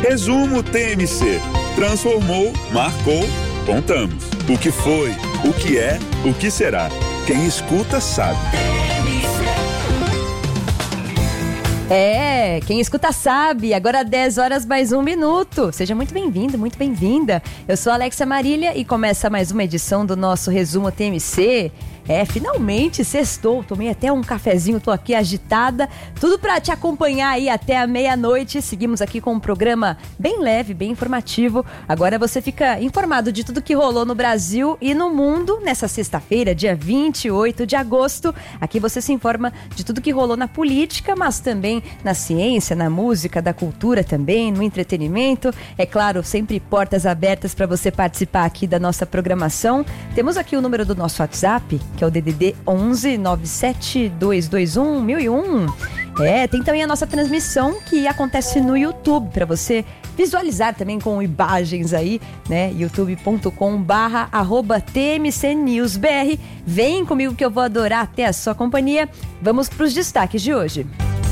Resumo TMC. Transformou, marcou, contamos. O que foi, o que é, o que será. Quem escuta sabe. Quem escuta sabe. Agora 10 horas mais 1 minuto. Seja muito bem-vindo, muito bem-vinda. Eu sou a Alexia Marília e começa mais uma edição do nosso Resumo TMC. Finalmente sextou, tomei até um cafezinho, tô aqui agitada, tudo pra te acompanhar aí até a meia-noite. Seguimos aqui com um programa bem leve, bem informativo. Agora você fica informado de tudo que rolou no Brasil e no mundo nessa sexta-feira, dia 28 de agosto. Aqui você se informa de tudo que rolou na política, mas também na ciência, na música, da cultura também, no entretenimento. É claro, sempre portas abertas para você participar aqui da nossa programação. Temos aqui o número do nosso WhatsApp, que é o DDD 11 97221 1001. Tem também a nossa transmissão que acontece no YouTube, para você visualizar também com imagens aí, né? youtube.com/TMCNewsBR. Vem comigo que eu vou adorar ter a sua companhia. Vamos para os destaques de hoje.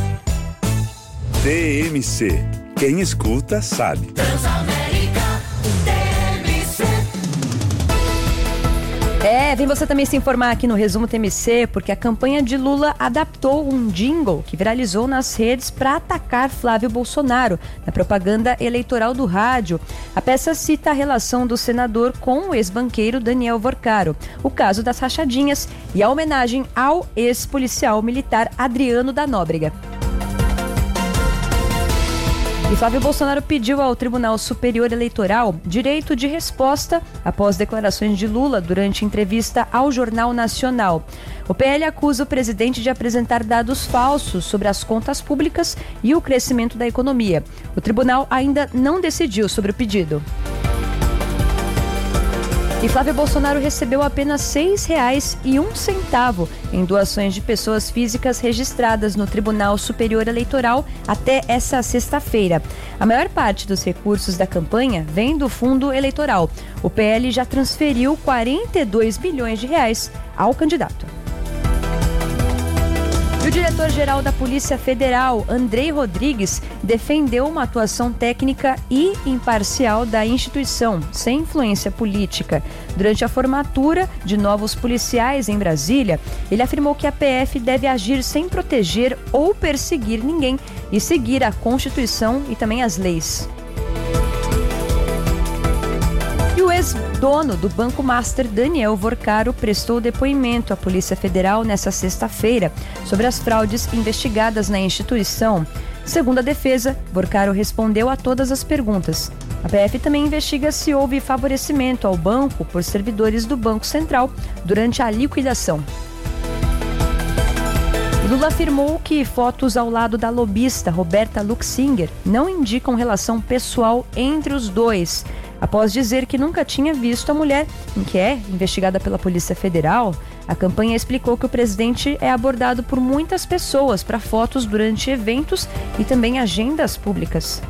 TMC. Quem escuta sabe. Vem você também se informar aqui no Resumo TMC, porque a campanha de Lula adaptou um jingle que viralizou nas redes para atacar Flávio Bolsonaro na propaganda eleitoral do rádio. A peça cita a relação do senador com o ex-banqueiro Daniel Vorcaro, o caso das rachadinhas e a homenagem ao ex-policial militar Adriano da Nóbrega. E Flávio Bolsonaro pediu ao Tribunal Superior Eleitoral direito de resposta após declarações de Lula durante entrevista ao Jornal Nacional. O PL acusa o presidente de apresentar dados falsos sobre as contas públicas e o crescimento da economia. O tribunal ainda não decidiu sobre o pedido. E Flávio Bolsonaro recebeu apenas R$ 6,01 em doações de pessoas físicas registradas no Tribunal Superior Eleitoral até essa sexta-feira. A maior parte dos recursos da campanha vem do fundo eleitoral. O PL já transferiu R$ 42 bilhões ao candidato. E o diretor-geral da Polícia Federal, Andrei Rodrigues, defendeu uma atuação técnica e imparcial da instituição, sem influência política. Durante a formatura de novos policiais em Brasília, ele afirmou que a PF deve agir sem proteger ou perseguir ninguém e seguir a Constituição e também as leis. E o ex-dono do Banco Master, Daniel Vorcaro, prestou depoimento à Polícia Federal nesta sexta-feira sobre as fraudes investigadas na instituição. Segundo a defesa, Vorcaro respondeu a todas as perguntas. A PF também investiga se houve favorecimento ao banco por servidores do Banco Central durante a liquidação. Lula afirmou que fotos ao lado da lobista Roberta Luxinger não indicam relação pessoal entre os dois. Após dizer que nunca tinha visto a mulher, que é investigada pela Polícia Federal, a campanha explicou que o presidente é abordado por muitas pessoas para fotos durante eventos e também agendas públicas.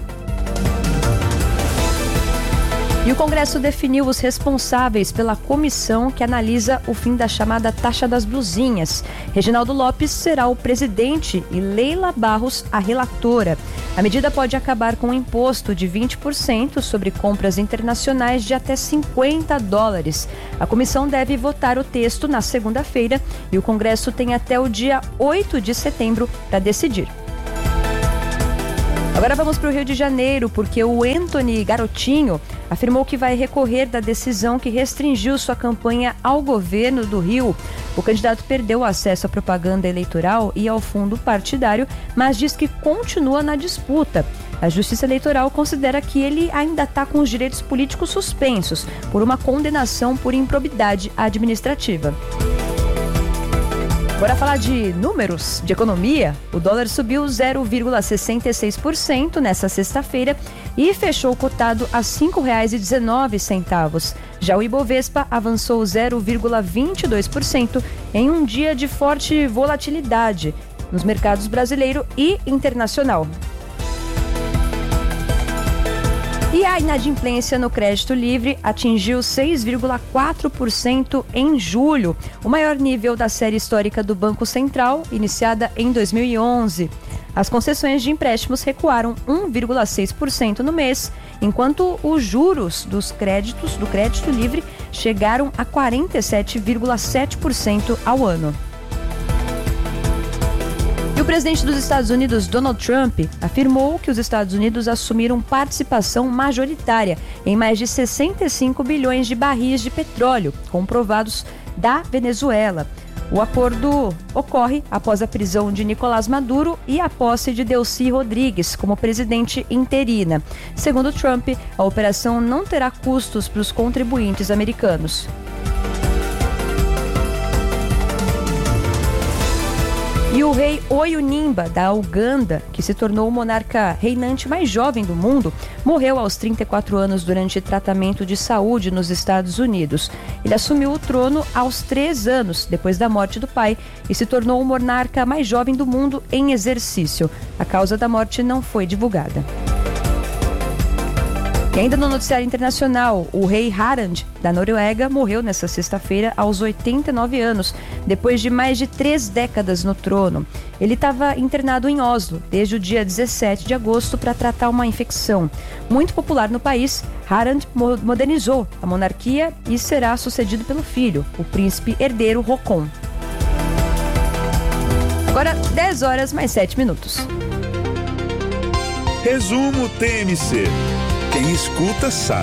E o Congresso definiu os responsáveis pela comissão que analisa o fim da chamada taxa das blusinhas. Reginaldo Lopes será o presidente e Leila Barros a relatora. A medida pode acabar com um imposto de 20% sobre compras internacionais de até $50. A comissão deve votar o texto na segunda-feira e o Congresso tem até o dia 8 de setembro para decidir. Agora vamos para o Rio de Janeiro, porque o Antony Garotinho afirmou que vai recorrer da decisão que restringiu sua campanha ao governo do Rio. O candidato perdeu o acesso à propaganda eleitoral e ao fundo partidário, mas diz que continua na disputa. A Justiça Eleitoral considera que ele ainda está com os direitos políticos suspensos por uma condenação por improbidade administrativa. Bora falar de números, de economia. O dólar subiu 0,66% nessa sexta-feira e fechou cotado a R$ 5,19. Já o Ibovespa avançou 0,22% em um dia de forte volatilidade nos mercados brasileiro e internacional. E a inadimplência no crédito livre atingiu 6,4% em julho, o maior nível da série histórica do Banco Central, iniciada em 2011. As concessões de empréstimos recuaram 1,6% no mês, enquanto os juros do crédito livre chegaram a 47,7% ao ano. E o presidente dos Estados Unidos, Donald Trump, afirmou que os Estados Unidos assumiram participação majoritária em mais de 65 bilhões de barris de petróleo comprovados da Venezuela. O acordo ocorre após a prisão de Nicolás Maduro e a posse de Delcy Rodrigues como presidente interina. Segundo Trump, a operação não terá custos para os contribuintes americanos. E o rei Oyunimba, da Uganda, que se tornou o monarca reinante mais jovem do mundo, morreu aos 34 anos durante tratamento de saúde nos Estados Unidos. Ele assumiu o trono aos 3 anos, depois da morte do pai, e se tornou o monarca mais jovem do mundo em exercício. A causa da morte não foi divulgada. E ainda no noticiário internacional, o rei Harald, da Noruega, morreu nesta sexta-feira aos 89 anos, depois de mais de 3 décadas no trono. Ele estava internado em Oslo desde o dia 17 de agosto para tratar uma infecção. Muito popular no país, Harald modernizou a monarquia e será sucedido pelo filho, o príncipe herdeiro Håkon. Agora, 10 horas mais 7 minutos. Resumo TMC. Quem escuta sabe.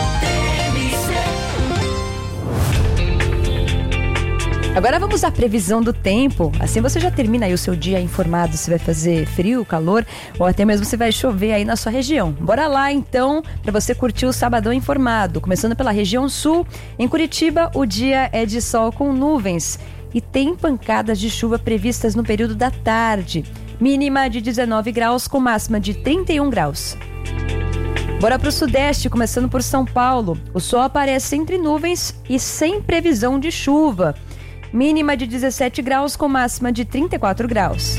Agora vamos à previsão do tempo. Assim você já termina aí o seu dia informado se vai fazer frio, calor ou até mesmo se vai chover aí na sua região. Bora lá então para você curtir o Sabadão informado. Começando pela região sul, em Curitiba o dia é de sol com nuvens e tem pancadas de chuva previstas no período da tarde. Mínima de 19 graus com máxima de 31 graus. Bora para o sudeste, começando por São Paulo. O sol aparece entre nuvens e sem previsão de chuva. Mínima de 17 graus com máxima de 34 graus.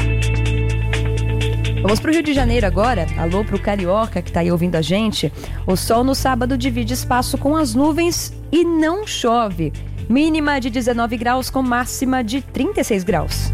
Vamos para o Rio de Janeiro agora. Alô para o carioca que está aí ouvindo a gente. O sol no sábado divide espaço com as nuvens e não chove. Mínima de 19 graus com máxima de 36 graus.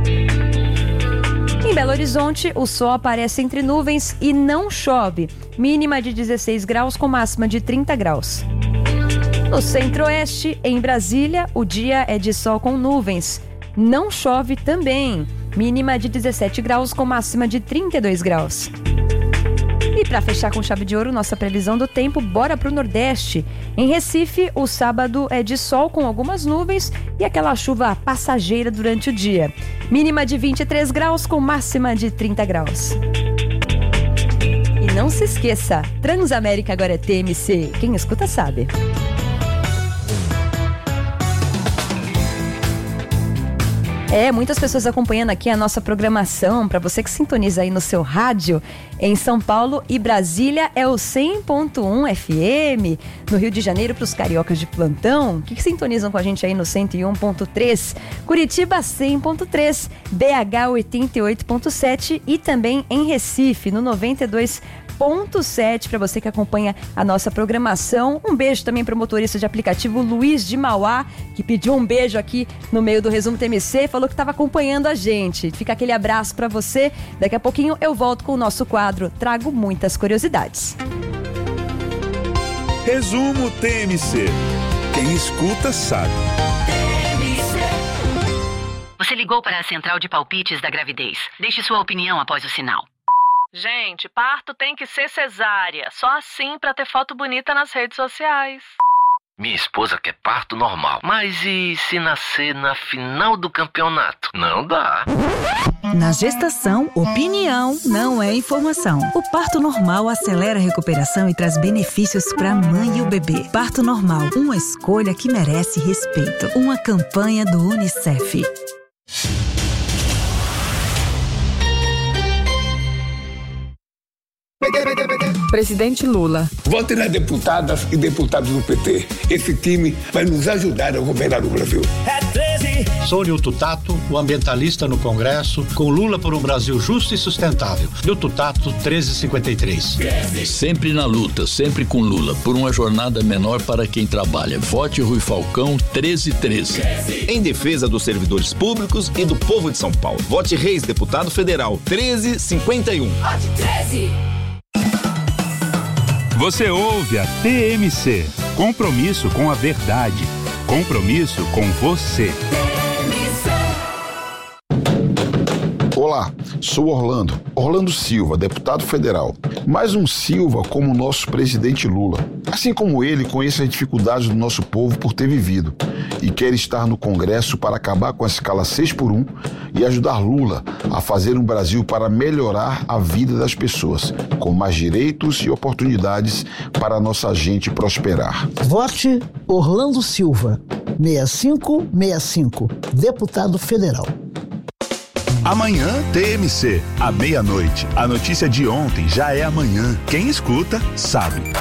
Em Belo Horizonte, o sol aparece entre nuvens e não chove. Mínima de 16 graus com máxima de 30 graus. No centro-oeste, em Brasília, o dia é de sol com nuvens. Não chove também. Mínima de 17 graus com máxima de 32 graus. E para fechar com chave de ouro nossa previsão do tempo, bora para o Nordeste. Em Recife, o sábado é de sol com algumas nuvens e aquela chuva passageira durante o dia. Mínima de 23 graus com máxima de 30 graus. E não se esqueça, Transamérica agora é TMC. Quem escuta sabe. Muitas pessoas acompanhando aqui a nossa programação. Para você que sintoniza aí no seu rádio, em São Paulo e Brasília é o 100.1 FM. No Rio de Janeiro, para os cariocas de plantão, que sintonizam com a gente aí no 101.3. Curitiba, 100.3. BH, 88.7. E também em Recife, no 92.7, para você que acompanha a nossa programação. Um beijo também para o motorista de aplicativo Luiz de Mauá, que pediu um beijo aqui no meio do Resumo TMC, falou que estava acompanhando a gente. Fica aquele abraço para você. Daqui a pouquinho eu volto com o nosso quadro Trago Muitas Curiosidades. Resumo TMC. Quem escuta sabe. Você ligou para a central de palpites da gravidez. Deixe sua opinião após o sinal. Gente, parto tem que ser cesárea. Só assim pra ter foto bonita nas redes sociais. Minha esposa quer parto normal. Mas e se nascer na final do campeonato? Não dá. Na gestação, opinião não é informação. O parto normal acelera a recuperação e traz benefícios para a mãe e o bebê. Parto normal, uma escolha que merece respeito. Uma campanha do UNICEF. Presidente Lula. Vote nas deputadas e deputados do PT. Esse time vai nos ajudar a governar o Brasil. É 13 Sou Nilton Tato, o ambientalista no Congresso, com Lula por um Brasil justo e sustentável. Nilton Tato, 1353. Sempre na luta, sempre com Lula, por uma jornada menor para quem trabalha. Vote Rui Falcão, 1313. Em defesa dos servidores públicos e do povo de São Paulo. Vote Reis, deputado federal, 1351. Vote 13. Você ouve a TMC. Compromisso com a verdade. Compromisso com você. Olá, sou Orlando Silva, deputado federal. Mais um Silva como o nosso presidente Lula. Assim como ele, conheço as dificuldades do nosso povo por ter vivido e quer estar no Congresso para acabar com a escala 6x1 e ajudar Lula a fazer um Brasil para melhorar a vida das pessoas, com mais direitos e oportunidades para a nossa gente prosperar. Vote Orlando Silva, 6565, deputado federal. Amanhã, TMC, à meia-noite. A notícia de ontem já é amanhã. Quem escuta, sabe.